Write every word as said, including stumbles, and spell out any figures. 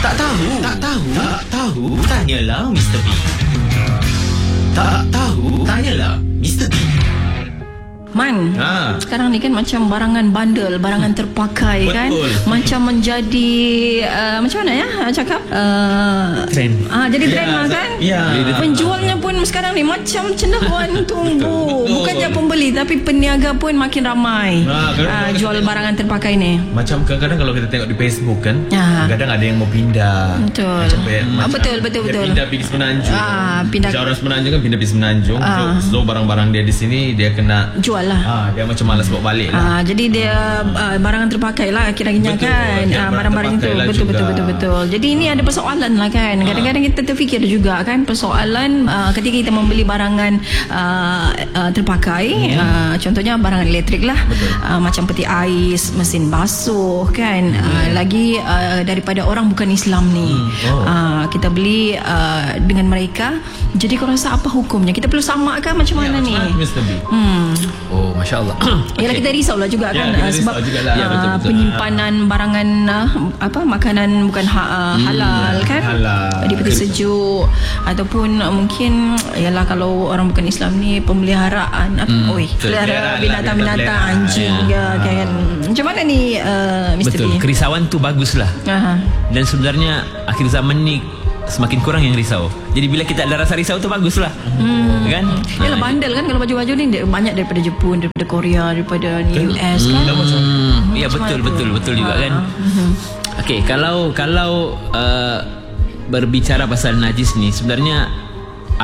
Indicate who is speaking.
Speaker 1: Tak tahu? Tak tahu? Tak tahu? Tanyalah mister B. Tak tahu? Tanyalah mister B.
Speaker 2: Man, ha. Sekarang ni kan macam barangan bandel, barangan terpakai. Betul. Kan macam menjadi uh, macam mana ya cakap uh,
Speaker 3: trend.
Speaker 2: Ah, jadi trend ya, lah kan
Speaker 1: ya.
Speaker 2: Penjualnya pun sekarang ni macam cenderuan tumbuh. Bukan je pembeli tapi peniaga pun makin ramai ha, uh, jual barangan terpakai ni.
Speaker 1: Macam kadang-kadang kalau kita tengok di Facebook kan,
Speaker 2: ha.
Speaker 1: kadang ada yang mau pindah.
Speaker 2: Betul.
Speaker 1: Macam,
Speaker 2: hmm.
Speaker 1: macam
Speaker 2: betul betul betul.
Speaker 1: Pindah pergi Semenanjung. Ah, pindah. Macam orang Semenanjung kan pindah pergi Semenanjung. Ah. So, so barang-barang dia di sini dia kena
Speaker 2: jual lah.
Speaker 1: Ah, dia macam malas bawa balik lah.
Speaker 2: Ah, jadi dia uh, barangan terpakai lah kira-kira kan. Ah, barang-barang itu
Speaker 1: lah
Speaker 2: betul, betul betul betul. Jadi ini ada persoalan lah kan. Kadang-kadang kita terfikir juga kan persoalan uh, ketika kita membeli barangan uh, uh, terpakai. Hmm. Uh, contohnya barangan elektrik lah. Uh, macam peti ais, mesin basuh kan. Hmm. Uh, lagi uh, daripada orang bukan Islam ni. Hmm. Oh. Uh, kita beli uh, dengan mereka. Jadi kau rasa apa hukumnya? Kita perlu samakan macam mana ya, ni?
Speaker 1: Macam mister B.
Speaker 2: Hmm.
Speaker 3: Oh, Masya Allah.
Speaker 2: Yalah, kita risau lah juga
Speaker 1: ya,
Speaker 2: kan sebab
Speaker 1: jugalah. Ya, betul, betul.
Speaker 2: penyimpanan barangan uh, apa makanan bukan ha, uh, halal hmm, kan
Speaker 1: halal.
Speaker 2: Di peti sejuk ataupun uh, mungkin yalah kalau orang bukan Islam ni pemeliharaan hmm, oi pelihara binatang-binatang anjing ya, ya kan. Macam mana ni uh, mister
Speaker 3: Betul,
Speaker 2: B?
Speaker 3: kerisauan tu baguslah. Aha. Dan sebenarnya akhir zaman ni semakin kurang yang risau. Jadi bila kita ada rasa risau tu baguslah. Hmm. Kan?
Speaker 2: Yalah bandel kan kalau baju-baju ni banyak daripada Jepun, daripada Korea, daripada U S kan.
Speaker 3: Hmm. Ya betul betul betul juga kan. Uh-huh. Okey, kalau kalau uh, berbicara pasal najis ni sebenarnya